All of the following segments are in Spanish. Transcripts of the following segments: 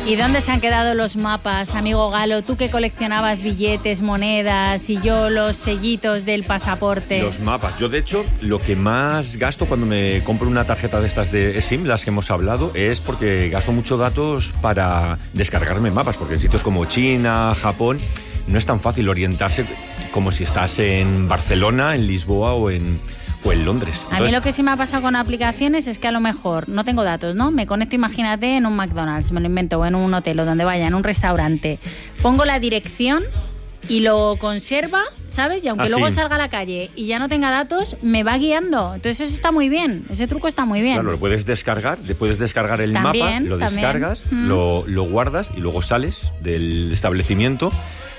¿Y dónde se han quedado los mapas, amigo Galo? Tú que coleccionabas billetes, monedas y yo los sellitos del pasaporte. Los mapas. Yo, de hecho, lo que más gasto cuando me compro una tarjeta de estas de eSIM, las que hemos hablado, es porque gasto muchos datos para descargarme mapas, porque en sitios como China, Japón, no es tan fácil orientarse como si estás en Barcelona, en Lisboa o en Londres. Entonces, a mí lo que sí me ha pasado con aplicaciones es que a lo mejor no tengo datos, ¿no? Me conecto, imagínate, en un McDonald's, me lo invento, o en un hotel o donde vaya, en un restaurante. Pongo la dirección y lo conserva, ¿sabes? Y aunque luego salga a la calle y ya no tenga datos, me va guiando. Entonces eso está muy bien, ese truco está muy bien. Claro, lo puedes descargar, le puedes descargar el mapa, lo descargas, lo guardas y luego sales del establecimiento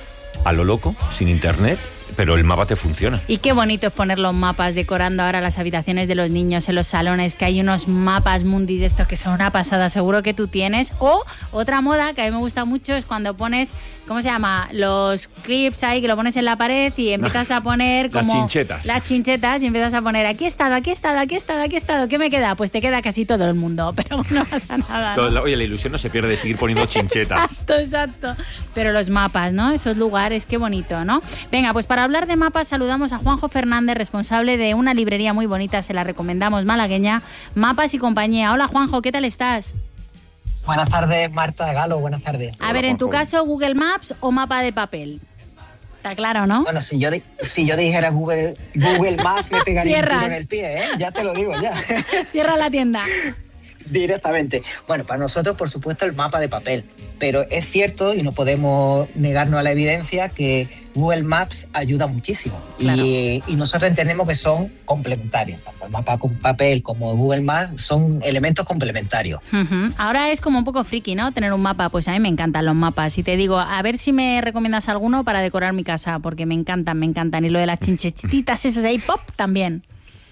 a lo loco, sin internet, pero el mapa te funciona. Y qué bonito es poner los mapas decorando ahora las habitaciones de los niños en los salones, que hay unos mapas mundi de estos que son una pasada, seguro que tú tienes. O otra moda que a mí me gusta mucho es cuando pones, ¿cómo se llama? Los clips ahí que lo pones en la pared y empiezas a poner como... Las chinchetas y empiezas a poner aquí he estado, aquí he estado, aquí he estado, aquí he estado. ¿Qué me queda? Pues te queda casi todo el mundo, pero no pasa nada, ¿no? Oye, la ilusión no se pierde de seguir poniendo chinchetas. Exacto. Pero los mapas, ¿no? Esos lugares, qué bonito, ¿no? Venga, pues para hablar de mapas saludamos a Juanjo Fernández, responsable de una librería muy bonita, se la recomendamos, malagueña, Mapas y Compañía. Hola Juanjo, ¿qué tal estás? Buenas tardes, Marta, Galo, buenas tardes. A ver, en tu caso, ¿Google Maps o mapa de papel? Está claro, ¿no? Bueno, si yo dijera Google Maps, me pegaría un tiro en el pie, ¿eh? Ya te lo digo, ya. Cierra la tienda. Directamente. Bueno, para nosotros, por supuesto, el mapa de papel. Pero es cierto, y no podemos negarnos a la evidencia, que Google Maps ayuda muchísimo. Claro. Y nosotros entendemos que son complementarios. Tanto el mapa con papel como Google Maps son elementos complementarios. Ahora es como un poco friki, ¿no? Tener un mapa. Pues a mí me encantan los mapas. Y te digo, a ver si me recomiendas alguno para decorar mi casa, porque me encantan. Y lo de las chinchetitas, esos ahí, pop, también.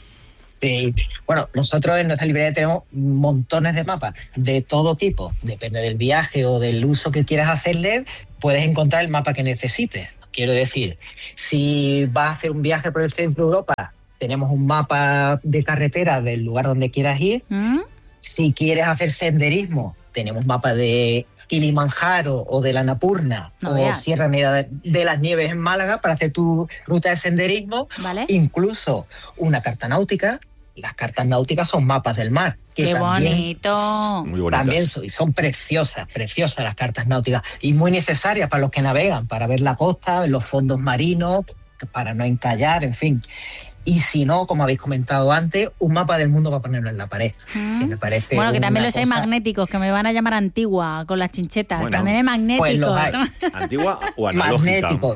Sí, bueno, nosotros en nuestra librería tenemos montones de mapas de todo tipo. Depende del viaje o del uso que quieras hacerle, puedes encontrar el mapa que necesites. Quiero decir, si vas a hacer un viaje por el centro de Europa, tenemos un mapa de carretera del lugar donde quieras ir. Si quieres hacer senderismo, tenemos mapa de Kilimanjaro o de la Annapurna o Sierra Nevada de las Nieves en Málaga para hacer tu ruta de senderismo. ¿Vale? Incluso una carta náutica. Las cartas náuticas son mapas del mar. Que ¡qué también, bonito! Muy bonitas. También son preciosas las cartas náuticas y muy necesarias para los que navegan, para ver la costa, los fondos marinos, para no encallar, en fin. Y si no, como habéis comentado antes, un mapa del mundo para ponerlo en la pared. Que me parece bueno, que también los hay magnéticos, que me van a llamar Antigua con las chinchetas. Bueno, también hay magnéticos. Pues los hay. ¿Antigua o analógica? Magnéticos.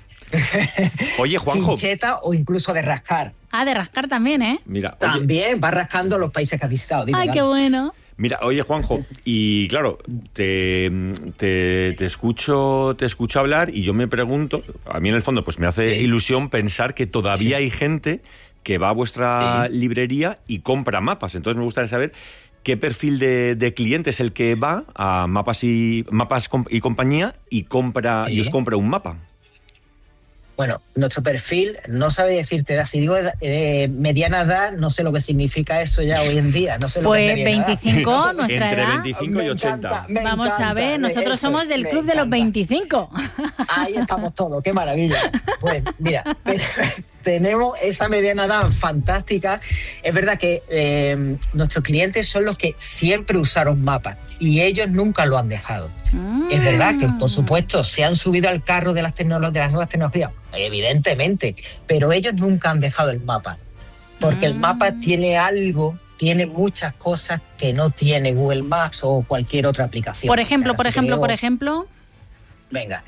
Oye, Juanjo. Chincheta o incluso de rascar. Ah, de rascar también, ¿eh? Mira, también va rascando los países que has visitado. Dime, ¡ay, qué bueno! Mira, oye, Juanjo, y claro, te escucho hablar y yo me pregunto, a mí en el fondo pues me hace ilusión pensar que todavía hay gente que va a vuestra librería y compra mapas. Entonces me gustaría saber qué perfil de cliente es el que va a Mapas y Compañía y y os compra un mapa. Bueno, nuestro perfil, no sabe decirte, si digo mediana edad, no sé lo que significa eso ya hoy en día. No sé lo que es 25, edad. nuestra Entre edad. 25 y 80. Vamos a ver, nosotros somos del club de los 25. Ahí estamos todos, qué maravilla. Pues mira, tenemos esa mediana edad fantástica. Es verdad que nuestros clientes son los que siempre usaron mapas y ellos nunca lo han dejado. Es verdad que, por supuesto, se han subido al carro de las nuevas tecnologías, evidentemente, pero ellos nunca han dejado el mapa, porque el mapa tiene muchas cosas que no tiene Google Maps o cualquier otra aplicación. Por ejemplo. Venga,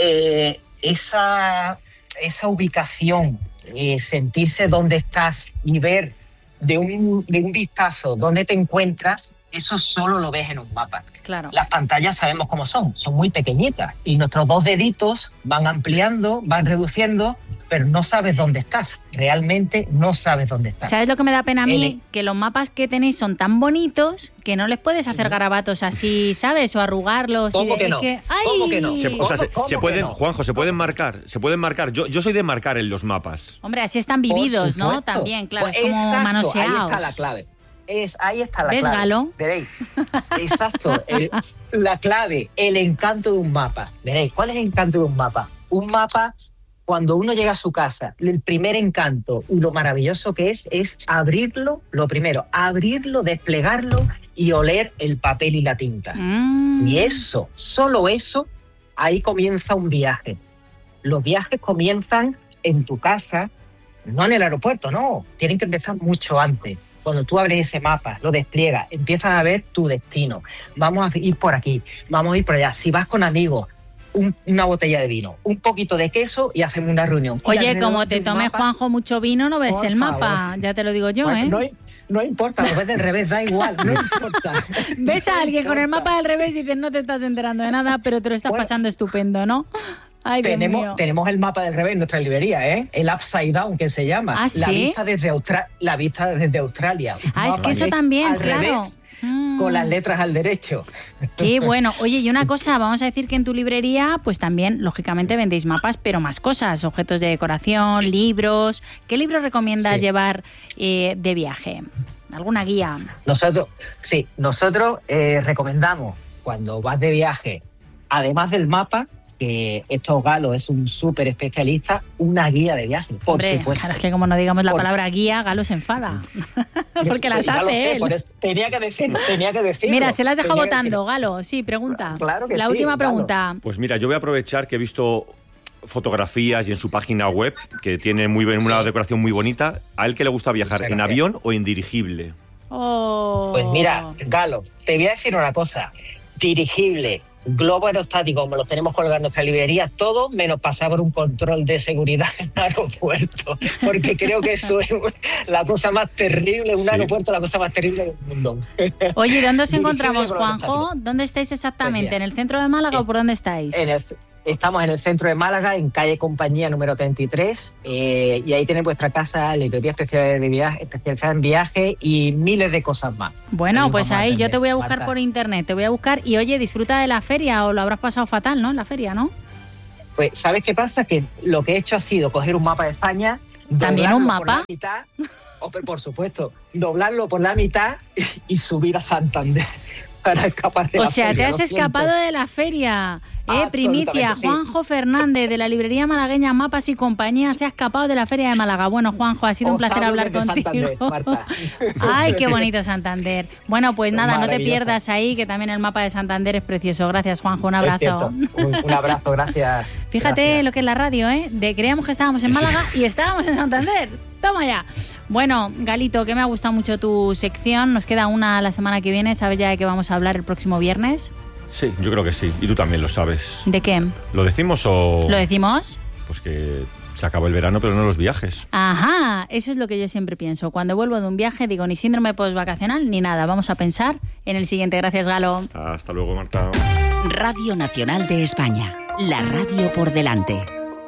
esa ubicación, sentirse dónde estás y ver de un vistazo dónde te encuentras, eso solo lo ves en un mapa. Claro. Las pantallas sabemos cómo son muy pequeñitas y nuestros dos deditos van ampliando, van reduciendo, pero no sabes dónde estás, realmente no sabes dónde estás. ¿Sabes lo que me da pena a mí? Que los mapas que tenéis son tan bonitos que no les puedes hacer garabatos así, ¿sabes? O arrugarlos. ¿Cómo que no? ¿Cómo que no? Se pueden, Juanjo, se pueden marcar. Yo soy de marcar en los mapas. Hombre, así están vividos, ¿no? También, claro, pues es como manoseados. Ahí está la clave. Ahí está la ¿Ves, clave. Galo? Veréis. Exacto. La clave, el encanto de un mapa. Veréis, ¿cuál es el encanto de un mapa? Un mapa, cuando uno llega a su casa, el primer encanto y lo maravilloso que es abrirlo, lo primero, abrirlo, desplegarlo y oler el papel y la tinta. Y eso, solo eso, ahí comienza un viaje. Los viajes comienzan en tu casa, no en el aeropuerto, no. Tienen que empezar mucho antes. Cuando tú abres ese mapa, lo despliegas, empiezas a ver tu destino. Vamos a ir por aquí, vamos a ir por allá. Si vas con amigos, una botella de vino, un poquito de queso y hacemos una reunión. Oye, como te tome Juanjo mucho vino, no ves el mapa, ya te lo digo yo, bueno, no importa, lo ves del revés, da igual, no importa. Ves a alguien con el mapa del revés y dices, no te estás enterando de nada, pero te lo estás pasando estupendo, ¿no? Ay, tenemos el mapa del revés en nuestra librería, el Upside Down, que se llama. ¿Ah, sí? La vista desde Australia. Es que eso también, claro. Revés, con las letras al derecho. Qué bueno. Oye, y una cosa, vamos a decir que en tu librería, pues también, lógicamente, vendéis mapas, pero más cosas, objetos de decoración, libros. ¿Qué libros recomiendas llevar de viaje? ¿Alguna guía? Nosotros recomendamos, cuando vas de viaje, además del mapa, que esto Galo es un súper especialista, una guía de viaje, por supuesto. Claro, es que como no digamos la palabra guía, Galo se enfada. Porque las hace él. Tenía que decirlo. Mira, se las deja votando, Galo. Sí, pregunta. Claro que la última pregunta. Pues mira, yo voy a aprovechar que he visto fotografías y en su página web, que tiene una decoración muy bonita. ¿A él que le gusta viajar, en avión o en dirigible? Pues mira, Galo, te voy a decir una cosa. Dirigible, globo aerostático, como los tenemos colgados en nuestra librería, todo menos pasar por un control de seguridad en el aeropuerto, porque creo que eso es la cosa más terrible, aeropuerto, la cosa más terrible del mundo. Oye, ¿dónde os encontramos, Juanjo? ¿Dónde estáis exactamente? Pues ¿en el centro de Málaga o por dónde estáis? Estamos en el centro de Málaga, en calle Compañía número 33, y ahí tenéis vuestra casa, librería especializada en viaje y miles de cosas más. Bueno, pues ahí yo te voy a buscar por internet, y oye, disfruta de la feria, o lo habrás pasado fatal, ¿no? En la feria, ¿no? Pues, ¿sabes qué pasa? Que lo que he hecho ha sido coger un mapa de España, ¿también un mapa? por la mitad, por supuesto, doblarlo por la mitad y subir a Santander para escapar de la feria. O sea, te has escapado de la feria. Primicia, Juanjo Fernández, de la librería malagueña Mapas y Compañía, se ha escapado de la Feria de Málaga. Bueno, Juanjo, ha sido un placer hablar contigo. Ay, qué bonito Santander. Bueno, pues nada, no te pierdas ahí, que también el mapa de Santander es precioso. Gracias, Juanjo, un abrazo. Un abrazo, gracias. Fíjate lo que es la radio, creíamos que estábamos en Málaga y estábamos en Santander. Toma ya. Bueno, Galito, que me ha gustado mucho tu sección. Nos queda una la semana que viene. ¿Sabes ya de qué vamos a hablar el próximo viernes? Sí, yo creo que sí. Y tú también lo sabes. ¿De qué? ¿Lo decimos o...? ¿Lo decimos? Pues que se acabó el verano, pero no los viajes. Ajá, eso es lo que yo siempre pienso. Cuando vuelvo de un viaje digo, ni síndrome postvacacional ni nada. Vamos a pensar en el siguiente. Gracias, Galo. Hasta luego, Marta. Radio Nacional de España. La radio por delante.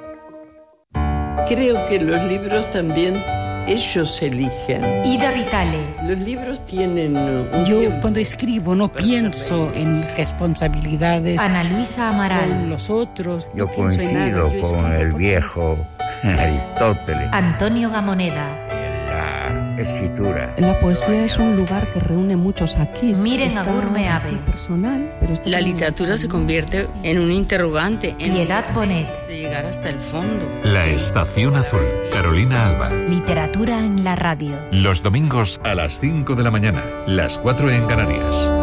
Creo que los libros también ellos eligen. Ida Vitale. Los libros tienen un Yo cuando escribo no pienso en responsabilidades. Ana Luisa Amaral. Con los otros. Yo coincido con el viejo Aristóteles. Antonio Gamoneda. La escritura. La poesía es un lugar que reúne muchos aquí. Miren a Gurmeave. Personal, pero la literatura se convierte en un interrogante. Piedad Bonet. De llegar hasta el fondo. La Estación Azul. Carolina Alba. Literatura en la radio. Los domingos a las 5 de la mañana, las 4 en Canarias.